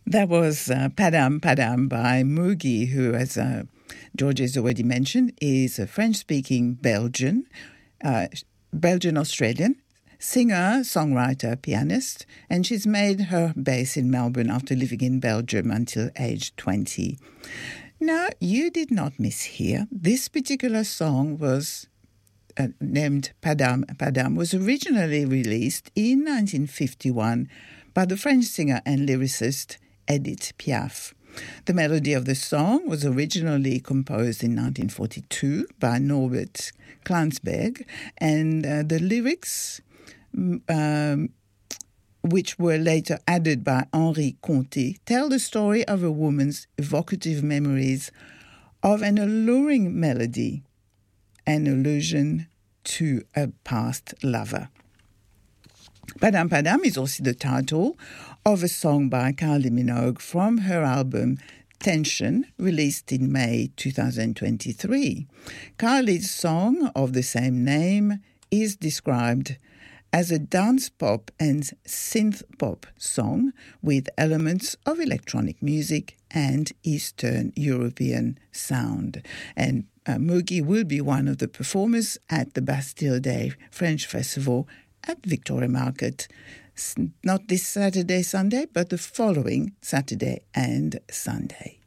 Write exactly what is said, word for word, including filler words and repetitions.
That was uh, Padam Padam by Moogy, who, as uh, George has already mentioned, is a French-speaking Belgian, uh, Belgian-Australian singer, songwriter, pianist, and she's made her base in Melbourne after living in Belgium until age twenty. Now, you did not mishear. This particular song was uh, named Padam Padam, was originally released in nineteen fifty-one by the French singer and lyricist Edith Piaf. The melody of the song was originally composed in nineteen forty-two by Norbert Klansberg, and uh, the lyrics, um, which were later added by Henri Conté, tell the story of a woman's evocative memories of an alluring melody, an allusion to a past lover. Padam Padam is also the title of a song by Kylie Minogue from her album Tension, released in May twenty twenty-three. Kylie's song of the same name is described as a dance pop and synth pop song with elements of electronic music and Eastern European sound. And uh, Moogy will be one of the performers at the Bastille Day French Festival at Victoria Market, not this Saturday, Sunday, but the following Saturday and Sunday.